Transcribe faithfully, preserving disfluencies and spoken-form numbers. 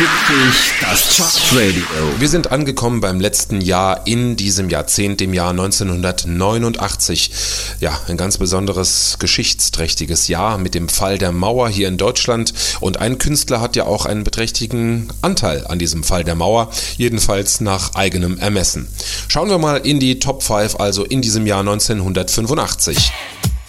dich das Chartradio. Wir sind angekommen beim letzten Jahr in diesem Jahrzehnt, dem Jahr neunzehnhundertneunundachtzig. Ja, ein ganz besonderes, geschichtsträchtiges Jahr mit dem Fall der Mauer hier in Deutschland. Und ein Künstler hat ja auch einen beträchtlichen Anteil an diesem Fall der Mauer, jedenfalls nach eigenem Ermessen. Schauen wir mal in die Top fünf, also in diesem Jahr neunzehnhundertfünfundachtzig.